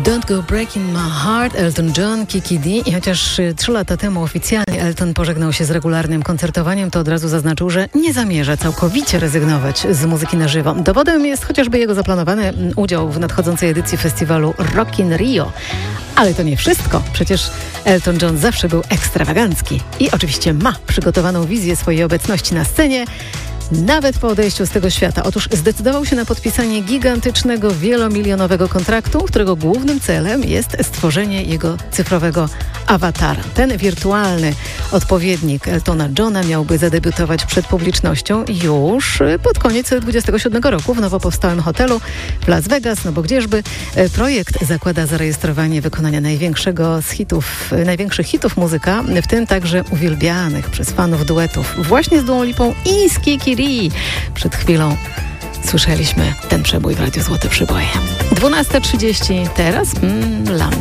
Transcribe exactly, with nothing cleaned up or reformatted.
Don't Go Breaking My Heart, Elton John, Kiki D. I chociaż trzy lata temu oficjalnie Elton pożegnał się z regularnym koncertowaniem, to od razu zaznaczył, że nie zamierza całkowicie rezygnować z muzyki na żywo. Dowodem jest chociażby jego zaplanowany udział w nadchodzącej edycji festiwalu Rock in Rio. Ale to nie wszystko. Przecież Elton John zawsze był ekstrawagancki i oczywiście ma przygotowaną wizję swojej obecności na scenie, nawet po odejściu z tego świata. Otóż zdecydował się na podpisanie gigantycznego, wielomilionowego kontraktu, którego głównym celem jest stworzenie jego cyfrowego awatara. Ten wirtualny odpowiednik Eltona Johna miałby zadebiutować przed publicznością już pod koniec dwudziestego siódmego roku w nowo powstałym hotelu w Las Vegas, no bo gdzieżby. Projekt zakłada zarejestrowanie wykonania największego z hitów, największych hitów muzyka, w tym także uwielbianych przez fanów duetów właśnie z Duą Lipą i z Kiki D. Przed chwilą słyszeliśmy ten przebój w Radiu Złote Przyboje. dwunasta trzydzieści teraz mm, Lam